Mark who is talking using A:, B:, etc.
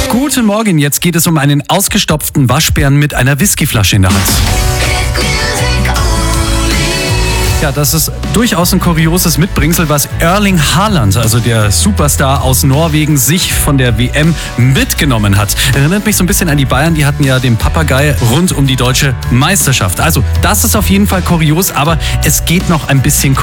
A: Guten Morgen, jetzt geht es um einen ausgestopften Waschbären mit einer Whiskyflasche in der Hand. Ja, das ist durchaus ein kurioses Mitbringsel, was Erling Haaland, also der Superstar aus Norwegen, sich von der WM mitgenommen hat. Erinnert mich so ein bisschen an die Bayern, die hatten ja den Papagei rund um die deutsche Meisterschaft. Also, das ist auf jeden Fall kurios, aber es geht noch ein bisschen